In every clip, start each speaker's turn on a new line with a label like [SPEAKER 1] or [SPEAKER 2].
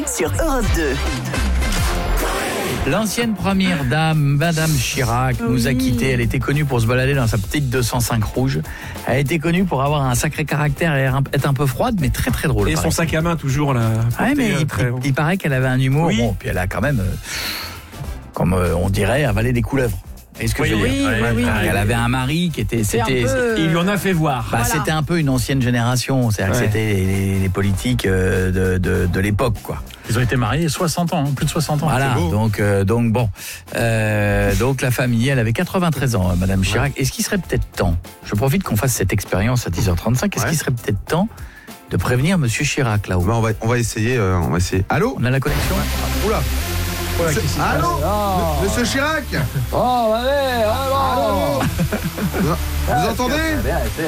[SPEAKER 1] sur Europe 2.
[SPEAKER 2] L'ancienne première dame, Madame Chirac, nous a quittés. Elle était connue pour se balader dans sa petite 205 rouge. Elle était connue pour avoir un sacré caractère et être un peu froide, mais très très drôle.
[SPEAKER 3] Et son sac à main toujours là.
[SPEAKER 2] Ouais, mais il paraît qu'elle avait un humour. Oui. Bon, puis elle a quand même, comme on dirait, avalé des couleuvres. Est-ce que je veux dire Elle avait un mari qui était.
[SPEAKER 3] Il lui en a fait voir.
[SPEAKER 2] Voilà. C'était un peu une ancienne génération. C'est-à-dire que c'était les politiques de l'époque, quoi.
[SPEAKER 4] Ils ont été mariés 60 ans, plus de 60 ans.
[SPEAKER 2] Voilà, donc bon. Donc la famille, elle avait 93 ans, Madame Chirac. Est-ce qu'il serait peut-être temps, je profite qu'on fasse cette expérience à 10h35, est-ce qu'il serait peut-être temps de prévenir Monsieur Chirac là-haut?
[SPEAKER 5] On va essayer. Allô?
[SPEAKER 2] On a la connexion?
[SPEAKER 5] Oula. Allô? Monsieur Chirac?
[SPEAKER 6] Oh, allez, allô?
[SPEAKER 5] Vous entendez?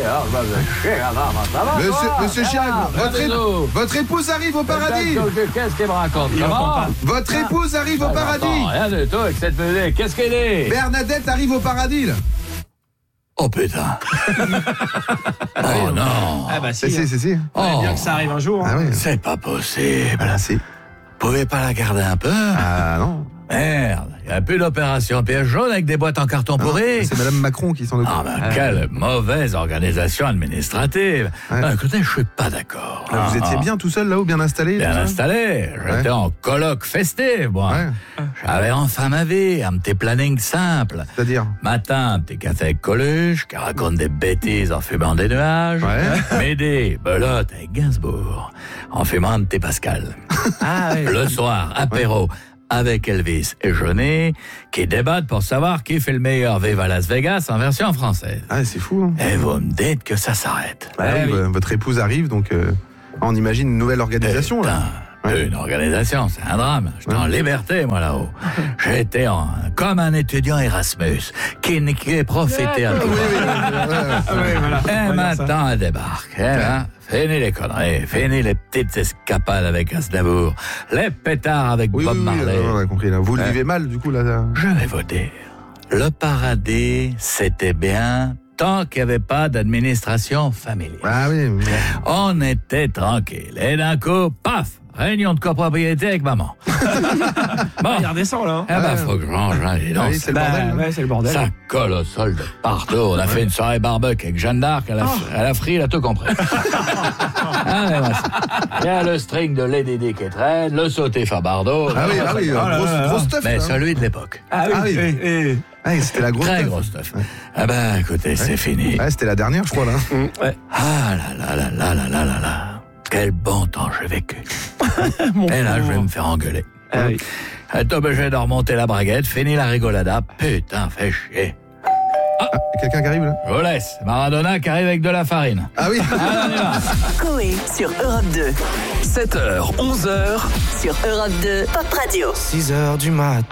[SPEAKER 5] Monsieur Chirac, votre épouse arrive au paradis.
[SPEAKER 6] Qu'est-ce qu'il me raconte?
[SPEAKER 5] Votre épouse arrive au paradis.
[SPEAKER 6] Rien du tout avec cette musique. Qu'est-ce qu'elle est?
[SPEAKER 5] Bernadette arrive au paradis, là.
[SPEAKER 2] Oh putain. Oh non.
[SPEAKER 3] Ah bah si.
[SPEAKER 5] Si.
[SPEAKER 3] Bien que ça arrive un jour.
[SPEAKER 5] Ah oui.
[SPEAKER 2] C'est pas possible.
[SPEAKER 5] Voilà, si.
[SPEAKER 2] Vous pouvez pas la garder un peu?
[SPEAKER 5] Ah non.
[SPEAKER 2] Merde, il n'y a plus d'opération piège jaune avec des boîtes en carton pourri.
[SPEAKER 5] C'est Madame Macron qui s'en occupe.
[SPEAKER 2] Ah ben quelle mauvaise organisation administrative.
[SPEAKER 5] Ouais.
[SPEAKER 2] Écoutez, je suis pas d'accord.
[SPEAKER 5] Vous étiez bien tout seul là-haut, bien installé?
[SPEAKER 2] Bien installé. J'étais en colloque festif, moi.
[SPEAKER 5] Ouais.
[SPEAKER 2] J'avais enfin ma vie, un petit planning simple.
[SPEAKER 5] C'est-à-dire?
[SPEAKER 2] Matin, un petit café avec Coluche, qui raconte des bêtises en fumant des nuages.
[SPEAKER 5] Ouais.
[SPEAKER 2] Midi, belote avec Gainsbourg, en fumant un petit Pascal. Le soir, apéro. Avec Elvis et Jeunet, qui débattent pour savoir qui fait le meilleur Viva Las Vegas en version française.
[SPEAKER 5] Ah, c'est fou. Hein.
[SPEAKER 2] Et vous me dites que ça s'arrête.
[SPEAKER 5] Votre épouse arrive, donc on imagine une nouvelle organisation.
[SPEAKER 2] Putain,
[SPEAKER 5] là.
[SPEAKER 2] Une organisation, c'est un drame. J'étais en liberté, moi, là-haut. J'étais comme un étudiant Erasmus, qui est profité à tout. Et maintenant, elle débarque. Fini les conneries, fini les petites escapades avec Aznavour, les pétards avec Bob Marley.
[SPEAKER 5] On a compris, là. Vous le vivez mal, du coup, là.
[SPEAKER 2] Je vais vous dire, le paradis, c'était bien tant qu'il n'y avait pas d'administration familiale.
[SPEAKER 5] Ah oui.
[SPEAKER 2] On était tranquille. Et d'un coup, paf, réunion de copropriété avec maman.
[SPEAKER 3] Bon, il redescend là.
[SPEAKER 2] Eh ben, faut que je range, hein, dis donc.
[SPEAKER 5] Ah oui, c'est le bordel.
[SPEAKER 3] Ouais, c'est le bordel.
[SPEAKER 2] Ça colle au sol de partout. On a fait une soirée barbecue avec Jeanne d'Arc. Elle a frit, elle a tout compris. Il y a le string de Lady Di qui traîne, le sauté Fabardo.
[SPEAKER 5] Ah oui, gros stuff.
[SPEAKER 2] Mais
[SPEAKER 5] là.
[SPEAKER 2] celui de l'époque.
[SPEAKER 3] Ah oui.
[SPEAKER 5] Ah, c'était la grosse
[SPEAKER 2] Très
[SPEAKER 5] stuff.
[SPEAKER 2] gros stuff. Ah ben, écoutez, c'est fini.
[SPEAKER 5] Ouais, c'était la dernière, je crois, là.
[SPEAKER 2] Ah là. Quel bon temps j'ai vécu. Et là, je vais me faire engueuler. Être obligé de remonter la braguette, fini la rigolada. Putain, fait chier.
[SPEAKER 5] Quelqu'un qui arrive, là?
[SPEAKER 2] Je vous laisse. Maradona qui arrive avec de la farine.
[SPEAKER 5] Ah oui.
[SPEAKER 2] Ah, on y va.
[SPEAKER 1] Coé sur Europe 2.
[SPEAKER 7] 7h, 11h.
[SPEAKER 1] Sur Europe 2, Pop Radio.
[SPEAKER 8] 6h du mat.